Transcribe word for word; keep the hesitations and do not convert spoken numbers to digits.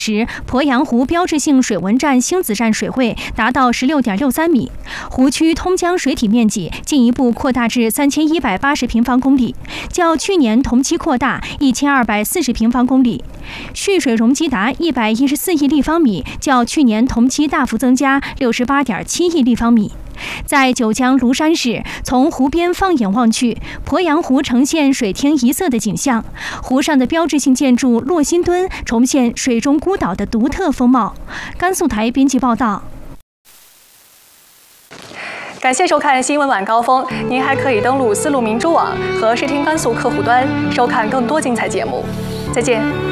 时，鄱阳湖标志性水文站星子站水位达到十六点六三米，湖区通江水体面积进一步扩大至三千一百八十平方公里，较去年同期扩大一千二百四十平方公里，蓄水容积达一百一十四亿立方米，较去年同期大幅增加六十八点七亿立方米。在九江庐山市，从湖边放眼望去，鄱阳湖呈现水天一色的景象，湖上的标志性建筑洛辛墩重现水中孤岛的独特风貌。甘肃台编辑报道。 感谢收看新闻晚高峰，您还可以登录丝路明珠网和视听甘肃客户端收看更多精彩节目。再见。